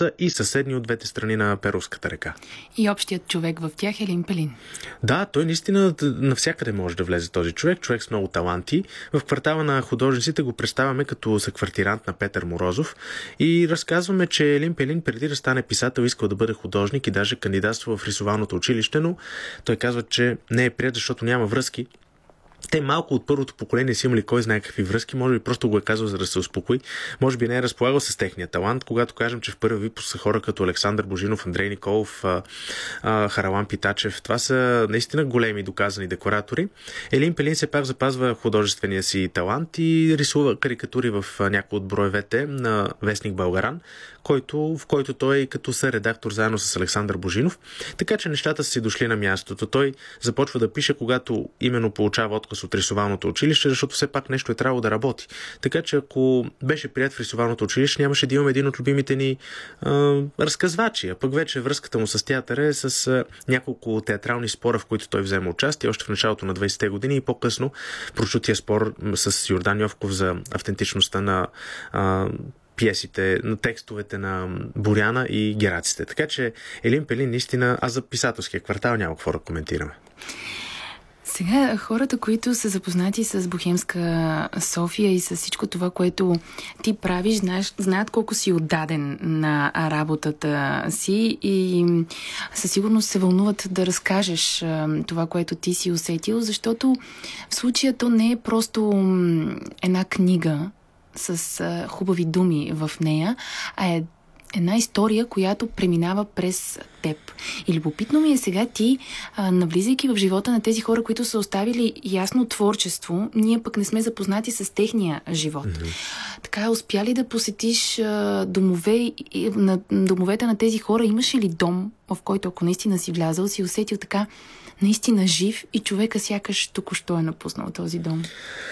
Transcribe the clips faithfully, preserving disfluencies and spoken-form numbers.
са и съседни от двете страни на Перовската река. И общият човек в тях е Елин Пелин. Да, той наистина навсякъде може да влезе този човек, човек с много таланти. В квартала на художниците го представяме като съквартирант на Петър Морозов и разказваме, че Елин Пелин преди да стане писател искал да бъде художник и даже кандидатства в рисувалното училище, но той казва, че не е прият, защото няма връзки. Те малко от първото поколение са имали кой знае какви връзки, може би просто го е казал, за да се успокои. Може би не е разполагал с техния талант, когато кажем, че в първи випуск са хора като Александър Божинов, Андрей Николов, Харалан Питачев. Това са наистина големи доказани декоратори. Елин Пелин все пак запазва художествения си талант и рисува карикатури в някои от броевете на вестник Българан, който, в който той е като съредактор заедно с Александър Божинов. Така че нещата са си дошли на мястото. Той започва да пише, когато именно получава отказ от рисувалното училище, защото все пак нещо е трябвало да работи. Така че ако беше прият в рисувалното училище, нямаше да имаме един от любимите ни а, разказвачи. А пък вече връзката му с театъра е с а, няколко театрални спора, в които той взема участие, още в началото на двайсетте години и по-късно прочутия спор с Йордан Йовков за автентичността на а, пиесите, на текстовете на Боряна и гераците. Така че Елин Пелин наистина, а за писателския квартал няма какво да коментираме. Сега хората, които са запознати с Бохемска София и с всичко това, което ти правиш, знаеш, знаят колко си отдаден на работата си и със сигурност се вълнуват да разкажеш това, което ти си усетил, защото в случая то не е просто една книга с а, хубави думи в нея, а е една история, която преминава през теб. И любопитно ми е сега ти, а, навлизайки в живота на тези хора, които са оставили ясно творчество, ние пък не сме запознати с техния живот. Mm-hmm. Така, успя ли да посетиш а, домове, на, домовете на тези хора? Имаш ли дом, в който ако наистина си влязал, си усетил така наистина жив и човека сякаш току-що е напуснал този дом?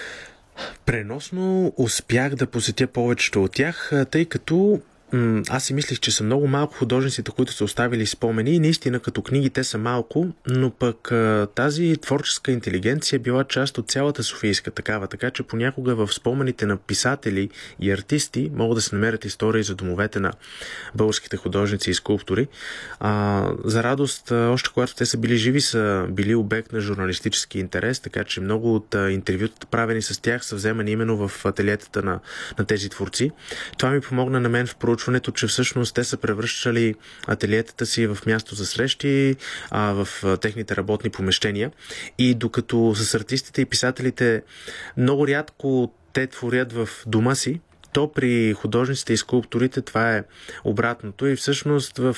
Преносно успях да посетя повечето от тях, тъй като аз си мислих, че са много малко художниците, които са оставили спомени и наистина като книги те са малко, но пък тази творческа интелигенция е била част от цялата софийска такава, така че понякога в спомените на писатели и артисти могат да се намерят истории за домовете на българските художници и скулптори. А, за радост, още когато те са били живи, са били обект на журналистически интерес, така че много от интервютата, правени с тях, са вземани именно в ателиетата на, на тези творци. Това ми помогна на мен в проучването, че всъщност те са превръщали ателиетата си в място за срещи, а, в а, техните работни помещения. И докато с артистите и писателите много рядко те творят в дома си, то при художниците и скулпторите това е обратното и всъщност в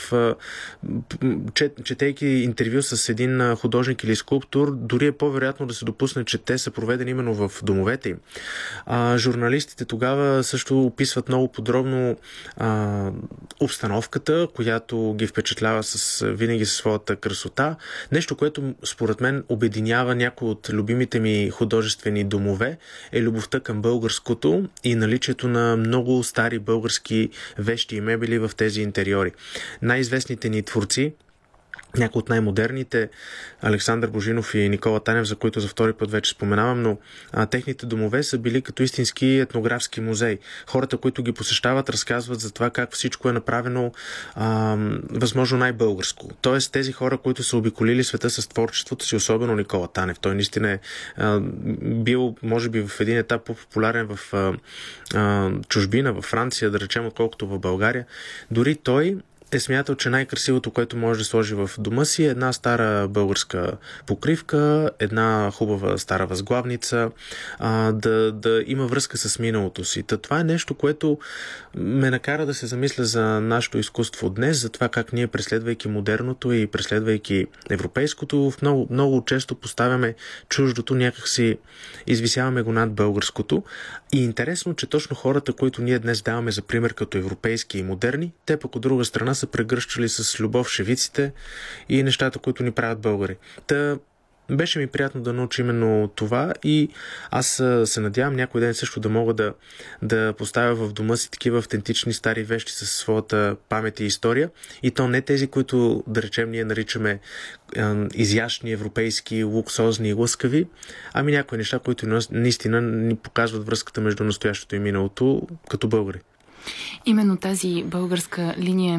четейки интервю с един художник или скулптор, дори е по-вероятно да се допусне, че те са проведени именно в домовете им. А, журналистите тогава също описват много подробно а, обстановката, която ги впечатлява с, винаги със своята красота. Нещо, което според мен обединява някои от любимите ми художествени домове, е любовта към българското и наличието на много стари български вещи и мебели в тези интериори. Най-известните ни творци, някои от най-модерните, Александър Божинов и Никола Танев, за които за втори път вече споменавам, но а, техните домове са били като истински етнографски музей. Хората, които ги посещават, разказват за това как всичко е направено а, възможно най-българско. Тоест тези хора, които са обиколили света с творчеството си, особено Никола Танев. Той наистина е а, бил, може би, в един етап по-популярен в а, а, чужбина, във Франция, да речем, отколкото в България. Дори той е смятал, че най-красивото, което може да сложи в дома си, е една стара българска покривка, една хубава стара възглавница, а, да, да има връзка с миналото си. Та това е нещо, което ме накара да се замисля за нашето изкуство днес, за това как ние, преследвайки модерното и преследвайки европейското, в много, много често поставяме чуждото, някакси извисяваме го над българското. И интересно, че точно хората, които ние днес даваме за пример като европейски и модерни, те пък от друга страна са прегръщали с любов шевиците и нещата, които ни правят българи. Та беше ми приятно да науча именно това и аз се надявам някой ден също да мога да, да поставя в дома си такива автентични стари вещи със своята памет и история. И то не тези, които, да речем, ние наричаме е, изящни, европейски, луксозни и лъскави, ами някои неща, които наистина ни показват връзката между настоящето и миналото като българи. Именно тази българска линия